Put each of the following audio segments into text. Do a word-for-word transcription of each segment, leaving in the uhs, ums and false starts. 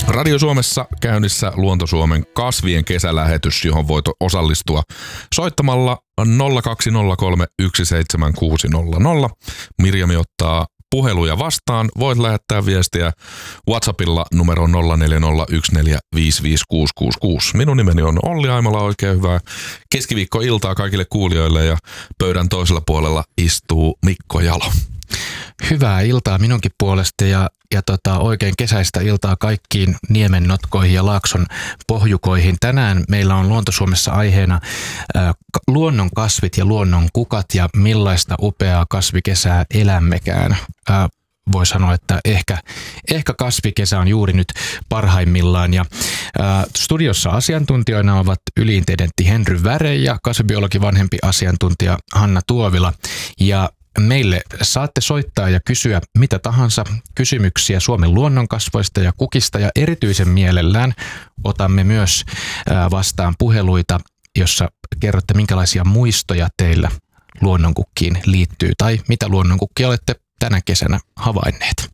Radio Suomessa käynnissä Luonto Suomen kasvien kesälähetys, johon voit osallistua soittamalla nolla kaksi nolla kolme yksi seitsemän kuusi nolla nolla. Mirjami ottaa puheluja vastaan. Voit lähettää viestiä WhatsAppilla numero nolla neljä nolla yksi neljä viisi viisi kuusi kuusi kuusi. Minun nimeni on Olli Aimola. Oikein hyvää keskiviikkoiltaa kaikille kuulijoille ja pöydän toisella puolella istuu Mikko Jalo. Hyvää iltaa minunkin puolesta ja, ja tota, oikein kesäistä iltaa kaikkiin niemennotkoihin ja Laakson pohjukoihin. Tänään meillä on Luonto Suomessa aiheena ä, luonnon kasvit ja luonnon kukat ja millaista upeaa kasvikesää elämmekään. Ä, voi sanoa, että ehkä, ehkä kasvikesä on juuri nyt parhaimmillaan. Ja, ä, studiossa asiantuntijoina ovat yliintendentti Henry Väre ja kasvibiologi vanhempi asiantuntija Hanna Tuovila. Ja meille saatte soittaa ja kysyä mitä tahansa kysymyksiä Suomen luonnonkasvoista ja kukista ja erityisen mielellään otamme myös vastaan puheluita, jossa kerrotte minkälaisia muistoja teillä luonnonkukkiin liittyy tai mitä luonnonkukkia olette tänä kesänä havainneet.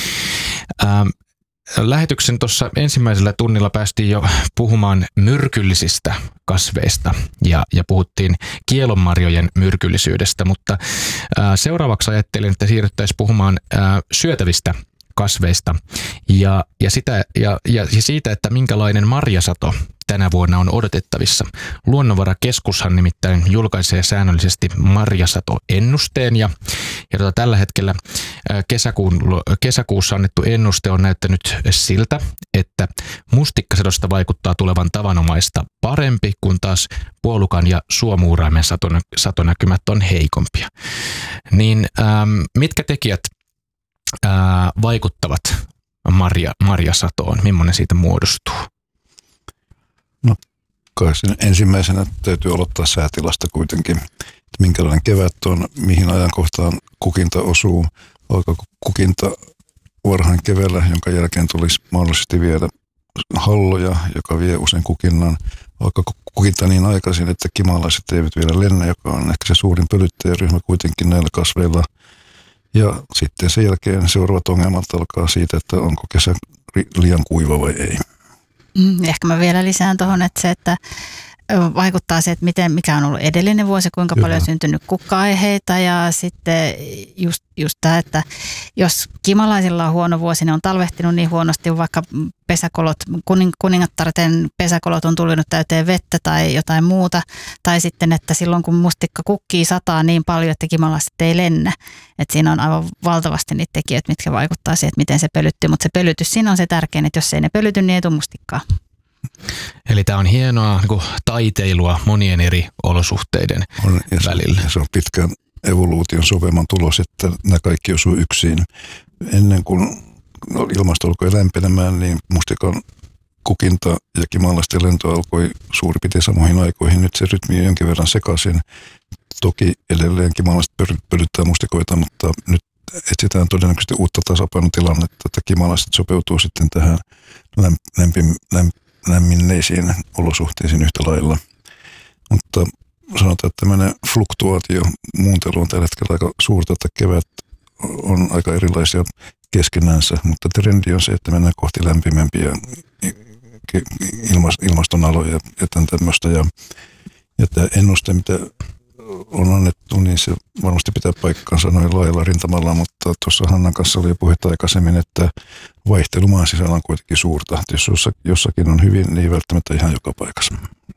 Ähm, Lähetyksen tuossa ensimmäisellä tunnilla päästiin jo puhumaan myrkyllisistä kasveista ja, ja puhuttiin kielonmarjojen myrkyllisyydestä, mutta ää, seuraavaksi ajattelin, että siirryttäisiin puhumaan ää, syötävistä kasveista ja, ja, sitä, ja, ja siitä, että minkälainen marjasato tänä vuonna on odotettavissa. Luonnonvarakeskushan nimittäin julkaisee säännöllisesti marjasatoennusteen ja, ja tota, tällä hetkellä kesäkuun, kesäkuussa annettu ennuste on näyttänyt siltä, että mustikkasadosta vaikuttaa tulevan tavanomaista parempi, kun taas puolukan ja suomuuraimen satonäkymät on heikompia. Niin ähm, mitkä tekijät äh, vaikuttavat marja, marjasatoon? Millainen siitä muodostuu? No, kai sen ensimmäisenä täytyy aloittaa säätilasta kuitenkin, että minkälainen kevät on, mihin ajankohtaan kukinta osuu, alkaako kukinta varhain keväällä, jonka jälkeen tulisi mahdollisesti vielä halloja, joka vie usein kukinnan, alkaako kukinta niin aikaisin, että kimalaiset eivät vielä lennä, joka on ehkä se suurin pölyttäjäryhmä kuitenkin näillä kasveilla. Ja sitten sen jälkeen seuraavat ongelmat alkaa siitä, että onko kesä liian kuiva vai ei. Mm, ehkä mä vielä lisään tuohon, että se, että vaikuttaa se, että miten, mikä on ollut edellinen vuosi, kuinka Kyllä. paljon on syntynyt kukka-aiheita ja sitten just, just tämä, että jos kimalaisilla on huono vuosi, ne on talvehtinut niin huonosti, vaikka pesäkolot, kuning, kuningattarten pesäkolot on tullut täyteen vettä tai jotain muuta, tai sitten, että silloin kun mustikka kukkii sataa niin paljon, että kimalaiset ei lennä, että siinä on aivan valtavasti niitä tekijöitä, mitkä vaikuttaa siihen, että miten se pölyttyy, mutta se pölytys siinä on se tärkein, että jos ei ne pölyty, niin ei tule mustikkaa. Eli tämä on hienoa niin kuin taiteilua monien eri olosuhteiden on, ja välillä. Se, se on pitkän evoluution sovelman tulos, että nämä kaikki osuu yksin. Ennen kuin ilmasto alkoi lämpenemään, niin mustikan kukinta ja kimalaisten lento alkoi suurin piirtein samoihin aikoihin. Nyt se rytmi on jonkin verran sekaisin. Toki edelleen kimalaiset pölyttää mustikoita, mutta nyt etsitään todennäköisesti uutta tasapainotilannetta, että kimalaiset sopeutuu sitten tähän lämpim, lämp, lämminneisiin olosuhteisiin yhtä lailla. Mutta sanotaan, että tämmöinen fluktuaatio, muuntelu on tällä hetkellä aika suurta, että kevät on aika erilaisia keskenänsä, mutta trendi on se, että mennään kohti lämpimämpiä ilmastonaloja ja tämän tämmöistä. Ja, ja tämä ennuste, mitä on annettu, niin se varmasti pitää paikkansa noin laajalla rintamalla, mutta tuossa Hannan kanssa oli jo puhetta aikaisemmin, että vaihtelu maan sisällä on kuitenkin suurta. Että jos jossakin on hyvin, niin ei välttämättä ihan joka paikassa.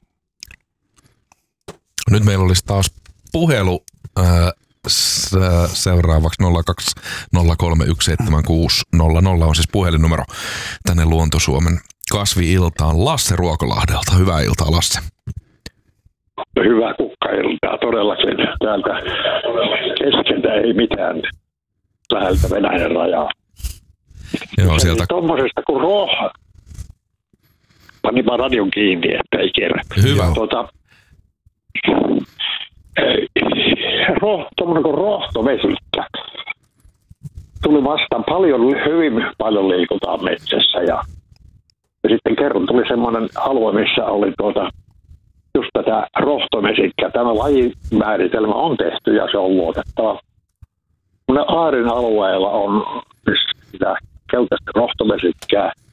Nyt meillä olisi taas puhelu äh, seuraavaksi nolla kaksi nolla kolme yksi seitsemän kuusi nolla nolla on siis puhelinnumero tänne Luonto Suomen kasvi-iltaan. Lasse Ruokolahdelta. Hyvää iltaa, Lasse. Hyvää kukkailtaa todellakin. Täältä keskeltä ei mitään läheltä Venäjän rajaa. Joo, sieltä. Tuommoisesta kuin roha. Panipa radion kiinni, että ei kerran. Hyvä. Tuota, roh, tuommoinen kuin rohtovesikkä. Tuli vastaan paljon, hyvin paljon liikutaan metsässä ja, ja sitten kerran tuli semmoinen alue, missä oli tuota just tätä rohtovesikkä. Tämä lajimääritelmä on tehty ja se on luotettava. Aarin alueella on sitä keltaista rohtovesikkää.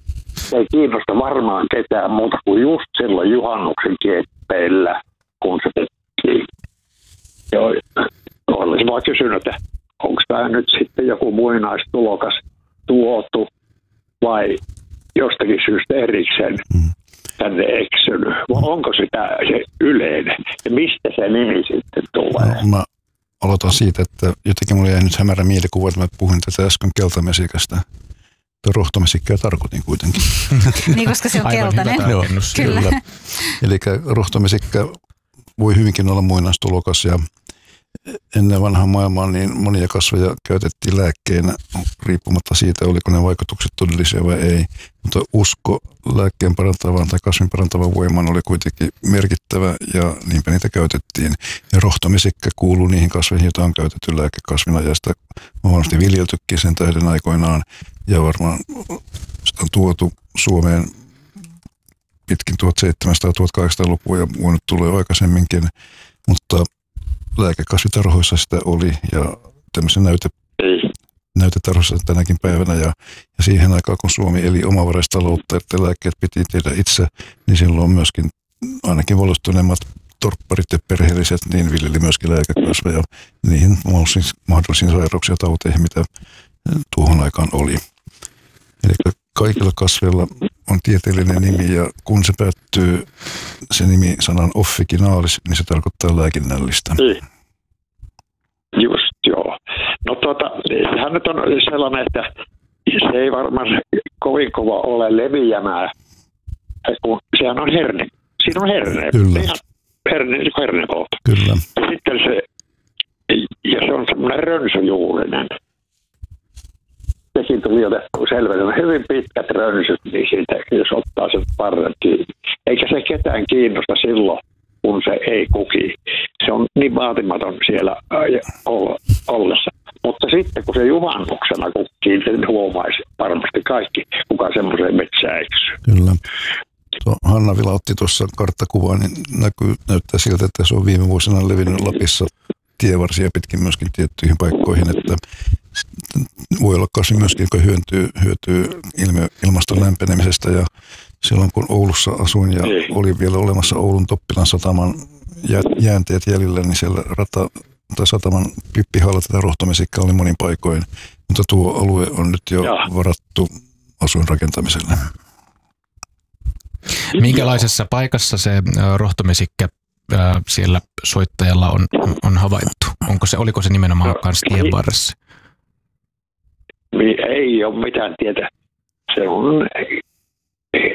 ei kiinnosta varmaan ketään muuta kuin just silloin juhannuksen kieppeillä, kun se tekee. Joo, olisin vaan kysynyt, että onko tämä nyt sitten joku muinaistulokas tuotu vai jostakin syystä erikseen mm. tänne eksynyt. Vai onko sitä se yleinen ja mistä se nimi sitten tulee? No, mä aloitan siitä, että jotenkin mulla jäi nyt hämärä mielikuva, että mä puhuin tätä äsken keltamesikästä. Tuo rohtomesikkää tarkoitin kuitenkin. Niin, koska se on Aivan keltainen. Joo, Kyllä. Kyllä. Eli rohtomesikkä voi hyvinkin olla muinaistulokas ja ennen vanhaa maailmaa niin monia kasveja käytettiin lääkkeinä riippumatta siitä, oliko ne vaikutukset todellisia vai ei. Mutta usko lääkkeen parantavaan tai kasvin parantavaan voimaan oli kuitenkin merkittävä ja niinpä niitä käytettiin. Ja rohtomesikkä kuuluu niihin kasveihin, joita on käytetty lääkekasvina ja sitä on varmasti viljeltykin sen tähden aikoinaan. Ja varmaan sitä on tuotu Suomeen pitkin tuhatseitsemänsataa-tuhatkahdeksansataalukua ja voinut tulla jo aikaisemminkin, mutta lääkekasvitarhoissa sitä oli ja tämmöisen näyte, näytetarhoissa tänäkin päivänä ja, ja siihen aikaan kun Suomi eli omavaraistaloutta, että lääkkeet piti tehdä itse, niin silloin myöskin ainakin valistuneemmat torpparit ja perheelliset niin viljeli myöskin lääkekasveja niihin mahdollisiin sairauksiin ja tauteihin, mitä tuohon aikaan oli. Eli kaikilla kasveilla on tieteellinen nimi ja kun se päättyy se nimi sanan officinaalis, niin se tarkoittaa lääkinnällistä. Niin. Just joo. No tuota, sehän nyt on sellainen, että se ei varmaan kovin kova ole leviämään, kun sehän on herne. Siinä on herne. Kyllä. Ihan herne, hernepolta. Kyllä. Ja sitten se, ja se on semmoinen rönsyjuurinen. Sekin tuli otettua selvä. On hyvin pitkät rönsyt, niin siitä, jos ottaa sen parren kiinni. Eikä se ketään kiinnosta silloin, kun se ei kuki. Se on niin vaatimaton siellä ollessa. Mutta sitten kun se juhannuksena kukkii, sen huomaisi varmasti kaikki, kuka semmoiseen metsään eksyy. Kyllä. Tuo Hanna vilautti tuossa karttakuvaa, niin näkyy, näyttää siltä, että se on viime vuosina levinnyt Lapissa tievarsia pitkin myöskin tiettyihin paikkoihin, että voi olla kasvi myöskin, joka hyötyy, hyötyy ilme, ilmaston lämpenemisestä ja silloin kun Oulussa asuin ja oli vielä olemassa Oulun Toppilan sataman jäänteet jäljellä, niin siellä rata tai sataman pippihalla tätä rohtomesikkaa oli monin paikoin, mutta tuo alue on nyt jo varattu asuinrakentamiselle. Minkälaisessa paikassa se rohtomesikkä siellä soittajalla on, on havaittu? Onko se, oliko se nimenomaan kanssa tien varressa? Ei ole mitään tietä. Se on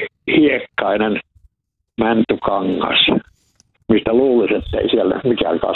hiekkainen mäntykangas, mistä luulisi, että ei siellä mikään kasva.